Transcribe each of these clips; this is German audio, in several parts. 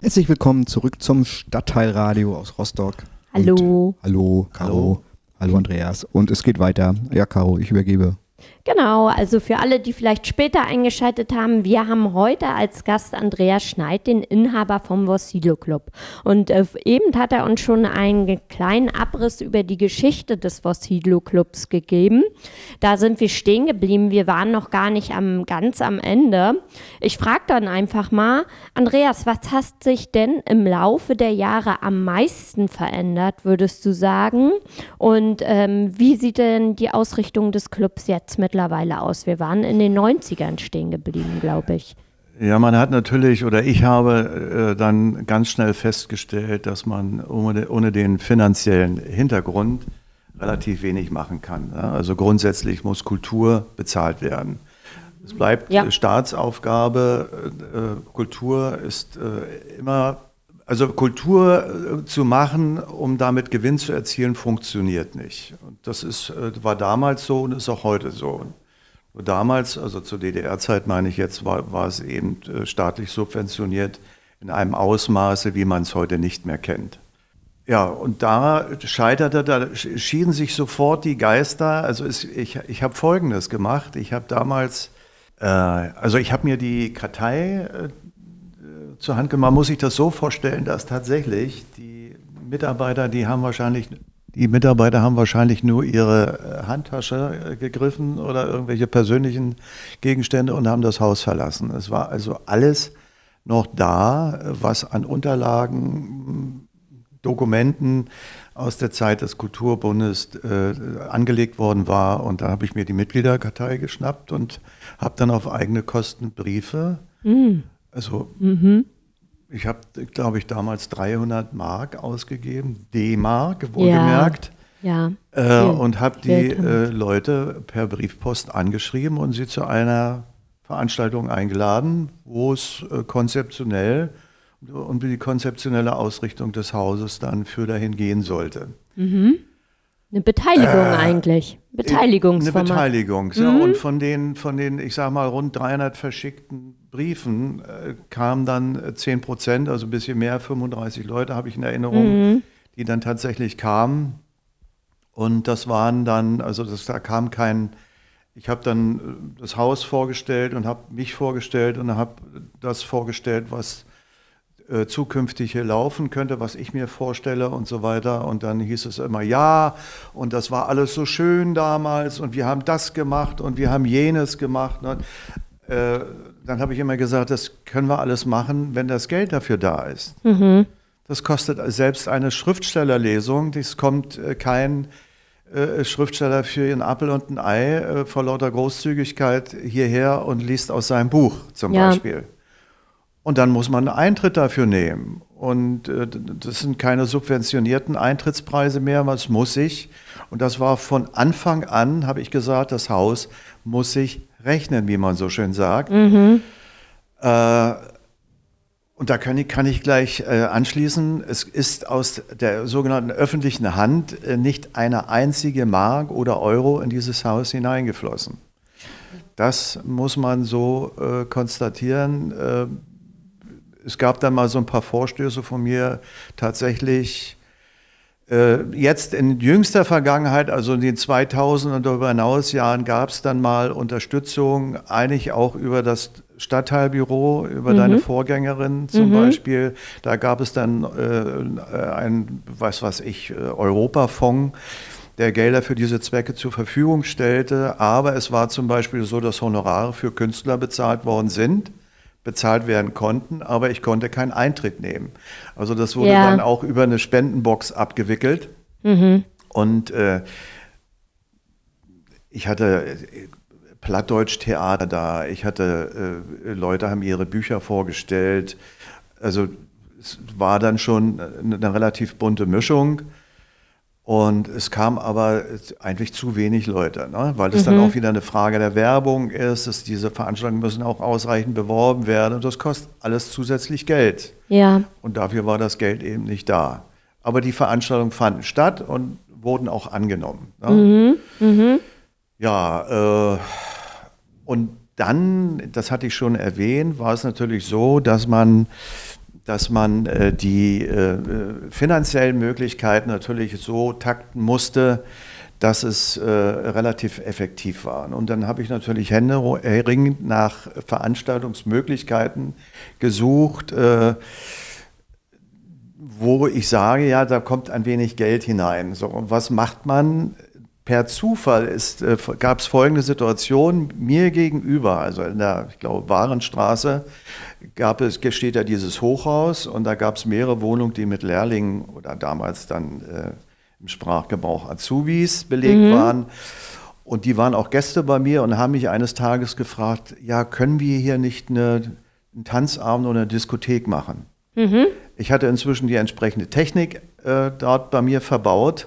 Herzlich willkommen zurück zum Stadtteilradio aus Rostock. Hallo. Hallo, Caro. Hallo, Andreas. Und es geht weiter. Ja, Caro, ich übergebe. Genau, also für alle, die vielleicht später eingeschaltet haben, wir haben heute als Gast Andreas Schneid, den Inhaber vom Vossilo Club. Und eben hat er uns schon einen kleinen Abriss über die Geschichte des Vossilo Clubs gegeben. Da sind wir stehen geblieben, wir waren noch gar nicht ganz am Ende. Ich frage dann einfach mal, Andreas, was hat sich denn im Laufe der Jahre am meisten verändert, würdest du sagen? Und wie sieht denn die Ausrichtung des Clubs jetzt mittlerweile aus? Wir waren in den 90ern stehen geblieben, glaube ich. Ja, man hat natürlich, oder ich habe dann ganz schnell festgestellt, dass man ohne den finanziellen Hintergrund relativ wenig machen kann. Ja? Also grundsätzlich muss Kultur bezahlt werden. Es bleibt Staatsaufgabe. Kultur ist immer, also Kultur zu machen, um damit Gewinn zu erzielen, funktioniert nicht. Und das war damals so und ist auch heute so. Nur damals, also zur DDR-Zeit meine ich jetzt, war es eben staatlich subventioniert in einem Ausmaße, wie man es heute nicht mehr kennt. Ja, und da schieden sich sofort die Geister. Also ich habe Folgendes gemacht. Ich habe damals, ich habe mir die Kartei zur Hand genommen. Man muss sich das so vorstellen, dass tatsächlich die Mitarbeiter haben wahrscheinlich nur ihre Handtasche gegriffen oder irgendwelche persönlichen Gegenstände und haben das Haus verlassen. Es war also alles noch da, was an Unterlagen, Dokumenten aus der Zeit des Kulturbundes angelegt worden war. Und da habe ich mir die Mitgliederkartei geschnappt und habe dann auf eigene Kosten Briefe. Ich habe, glaube ich, damals 300 Mark ausgegeben, D-Mark, wohlgemerkt. Ja. Und habe die Leute per Briefpost angeschrieben und sie zu einer Veranstaltung eingeladen, wo es konzeptionell und die konzeptionelle Ausrichtung des Hauses dann für dahin gehen sollte. Mhm. Eine Beteiligung eigentlich. Beteiligungsformat. Eine Beteiligung. Ja, und von den, ich sag mal, rund 300 verschickten Briefen kamen dann 10%, also ein bisschen mehr, 35 Leute habe ich in Erinnerung, die dann tatsächlich kamen. Und das waren dann, ich habe dann das Haus vorgestellt und habe mich vorgestellt und habe das vorgestellt, was zukünftig hier laufen könnte, was ich mir vorstelle und so weiter. Und dann hieß es immer, ja, und das war alles so schön damals und wir haben das gemacht und wir haben jenes gemacht. Und, dann habe ich immer gesagt, das können wir alles machen, wenn das Geld dafür da ist. Mhm. Das kostet selbst eine Schriftstellerlesung. Es kommt kein Schriftsteller für einen Apfel und ein Ei vor lauter Großzügigkeit hierher und liest aus seinem Buch zum Beispiel. Und dann muss man einen Eintritt dafür nehmen. Und das sind keine subventionierten Eintrittspreise mehr, was muss ich. Und das war von Anfang an, habe ich gesagt, das Haus muss sich rechnen, wie man so schön sagt. Mhm. Und da kann ich gleich anschließen, es ist aus der sogenannten öffentlichen Hand nicht eine einzige Mark oder Euro in dieses Haus hineingeflossen. Das muss man so konstatieren. Es gab dann mal so ein paar Vorstöße von mir, tatsächlich jetzt in jüngster Vergangenheit, also in den 2000 und darüber hinaus Jahren, gab es dann mal Unterstützung, eigentlich auch über das Stadtteilbüro, über deine Vorgängerin zum Beispiel. Da gab es dann ein, Europafonds, der Gelder für diese Zwecke zur Verfügung stellte. Aber es war zum Beispiel so, dass Honorare für Künstler bezahlt werden konnten, aber ich konnte keinen Eintritt nehmen. Also das wurde dann auch über eine Spendenbox abgewickelt. Mhm. Und ich hatte Plattdeutsch-Theater da, Leute haben ihre Bücher vorgestellt. Also es war dann schon eine relativ bunte Mischung. Und es kam aber eigentlich zu wenig Leute, ne? Weil das dann auch wieder eine Frage der Werbung ist, dass diese Veranstaltungen müssen auch ausreichend beworben werden und das kostet alles zusätzlich Geld. Ja. Und dafür war das Geld eben nicht da. Aber die Veranstaltungen fanden statt und wurden auch angenommen. Ne? Ja, und dann, das hatte ich schon erwähnt, war es natürlich so, dass dass man die finanziellen Möglichkeiten natürlich so takten musste, dass es relativ effektiv war. Und dann habe ich natürlich händeringend nach Veranstaltungsmöglichkeiten gesucht, wo ich sage, ja, da kommt ein wenig Geld hinein. So, und was macht man? Per Zufall gab es folgende Situation mir gegenüber, also in der, ich glaube, Warenstraße, steht da dieses Hochhaus und da gab es mehrere Wohnungen, die mit Lehrlingen oder damals dann im Sprachgebrauch Azubis belegt waren. Und die waren auch Gäste bei mir und haben mich eines Tages gefragt, ja, können wir hier nicht einen Tanzabend oder eine Diskothek machen? Ich hatte inzwischen die entsprechende Technik dort bei mir verbaut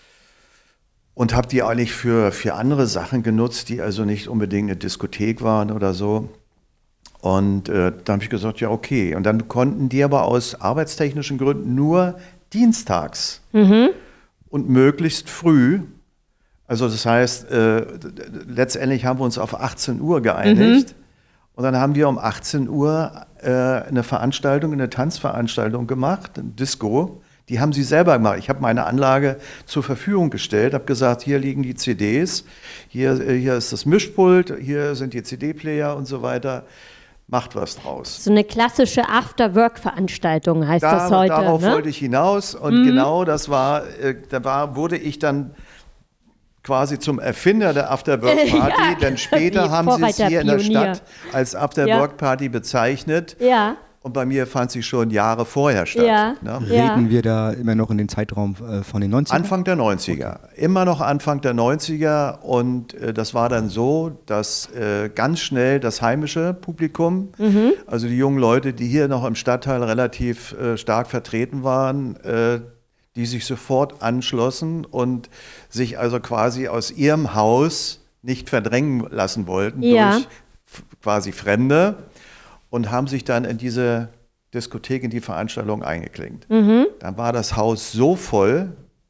und habe die eigentlich für andere Sachen genutzt, die also nicht unbedingt eine Diskothek waren oder so. Und dann habe ich gesagt, ja okay. Und dann konnten die aber aus arbeitstechnischen Gründen nur dienstags und möglichst früh. Also das heißt, letztendlich haben wir uns auf 18 Uhr geeinigt. Und dann haben wir um 18 Uhr eine Tanzveranstaltung gemacht, eine Disco. Die haben sie selber gemacht. Ich habe meine Anlage zur Verfügung gestellt, habe gesagt, hier liegen die CDs, hier ist das Mischpult, hier sind die CD-Player und so weiter. Macht was draus. So eine klassische After-Work-Veranstaltung heißt das heute. Darauf ne? wollte ich hinaus und genau das wurde ich dann quasi zum Erfinder der After-Work-Party, denn später haben sie es hier in der Stadt als After-Work-Party bezeichnet. Ja. Und bei mir fand sie schon Jahre vorher statt. Ja. Ne? Reden wir da immer noch in den Zeitraum von den 90ern? Anfang der 90er. Okay. Immer noch Anfang der 90er. Und das war dann so, dass ganz schnell das heimische Publikum, also die jungen Leute, die hier noch im Stadtteil relativ stark vertreten waren, die sich sofort anschlossen und sich also quasi aus ihrem Haus nicht verdrängen lassen wollten durch quasi Fremde. Und haben sich dann in diese Diskothek, in die Veranstaltung eingeklinkt. Dann war das Haus so voll,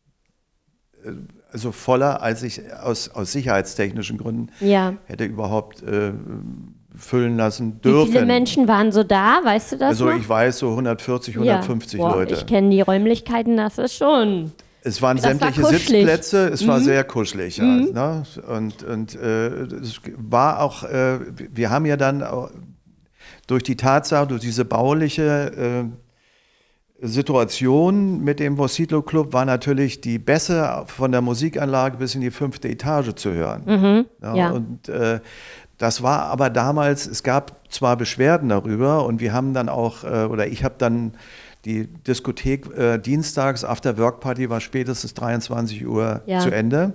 also voller, als ich aus sicherheitstechnischen Gründen hätte überhaupt füllen lassen dürfen. Wie viele Menschen waren so da, weißt du das Also noch? Ich weiß, so 140, 150 Leute. Ich kenne die Räumlichkeiten, das ist schon... Es waren sämtliche Sitzplätze, es war sehr kuschelig. Ja, ne? Und es war auch, wir haben ja dann... Durch die Tatsache, durch diese bauliche Situation mit dem Vossilo Club war natürlich die Bässe von der Musikanlage bis in die 5. Etage zu hören. Und das war aber damals, es gab zwar Beschwerden darüber und wir haben dann auch, oder ich habe dann die Diskothek dienstags, After Work Party war spätestens 23 Uhr zu Ende.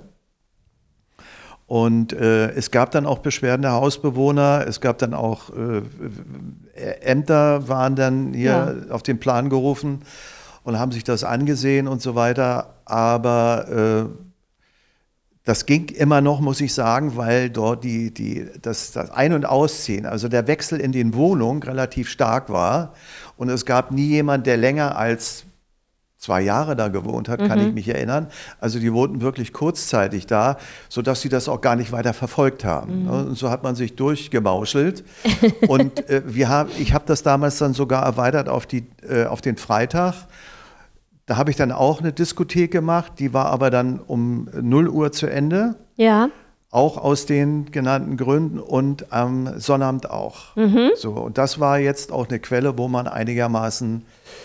Und es gab dann auch Beschwerden der Hausbewohner, es gab dann auch Ämter waren dann hier auf den Plan gerufen und haben sich das angesehen und so weiter. Aber das ging immer noch, muss ich sagen, weil dort das Ein- und Ausziehen, also der Wechsel in den Wohnungen relativ stark war. Und es gab nie jemand, der länger als 2 Jahre da gewohnt hat, kann ich mich erinnern. Also die wohnten wirklich kurzzeitig da, sodass sie das auch gar nicht weiter verfolgt haben. Und so hat man sich durchgemauschelt. Und ich habe das damals dann sogar erweitert auf den Freitag. Da habe ich dann auch eine Diskothek gemacht, die war aber dann um 0 Uhr zu Ende. Ja. Auch aus den genannten Gründen und am Sonnabend auch. So, und das war jetzt auch eine Quelle, wo man einigermaßen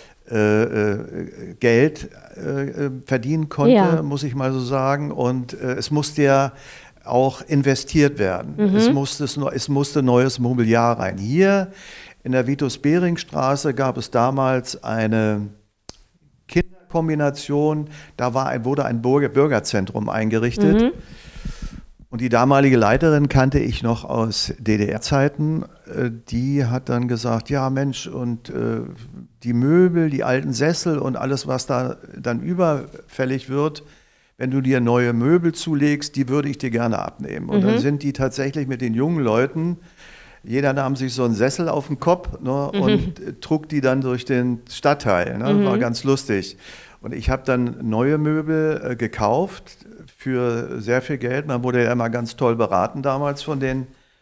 Geld verdienen konnte, muss ich mal so sagen. Und es musste ja auch investiert werden. Es musste neues Mobiliar rein. Hier in der Vitus-Bering-Straße gab es damals eine Kinderkombination. Da wurde ein Bürgerzentrum eingerichtet. Und die damalige Leiterin kannte ich noch aus DDR-Zeiten. Die hat dann gesagt, ja Mensch, und die Möbel, die alten Sessel und alles, was da dann überfällig wird, wenn du dir neue Möbel zulegst, die würde ich dir gerne abnehmen. Und dann sind die tatsächlich mit den jungen Leuten, jeder nahm sich so einen Sessel auf den Kopf, ne, und trug die dann durch den Stadtteil. Ne, war ganz lustig. Und ich habe dann neue Möbel gekauft für sehr viel Geld. Man wurde ja immer ganz toll beraten damals von den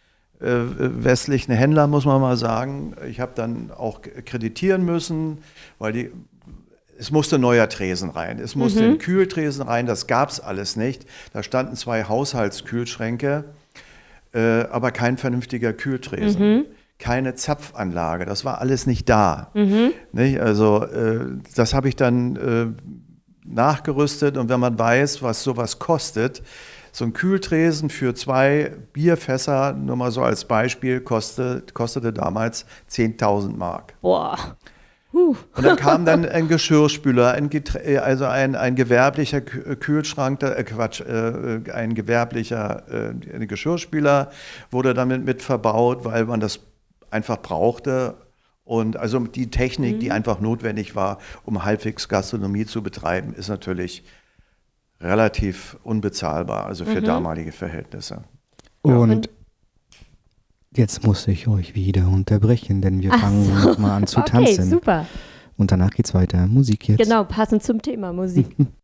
westlichen Händler, muss man mal sagen. Ich habe dann auch kreditieren müssen, weil es musste neuer Tresen rein, es musste ein Kühltresen rein, das gab es alles nicht. Da standen 2 Haushaltskühlschränke, aber kein vernünftiger Kühltresen. Keine Zapfanlage, das war alles nicht da. Nicht? Also das habe ich dann nachgerüstet, und wenn man weiß, was sowas kostet, so ein Kühltresen für 2 Bierfässer, nur mal so als Beispiel, kostete damals 10.000 Mark. Boah. Und dann kam dann ein Geschirrspüler, also ein gewerblicher Kühlschrank, ein gewerblicher Geschirrspüler wurde damit mit verbaut, weil man das einfach brauchte. Und also die Technik, die einfach notwendig war, um halbwegs Gastronomie zu betreiben, ist natürlich relativ unbezahlbar, also für damalige Verhältnisse. Und jetzt muss ich euch wieder unterbrechen, denn wir fangen nochmal an zu tanzen. Okay, super. Und danach geht's weiter. Musik jetzt. Genau, passend zum Thema Musik.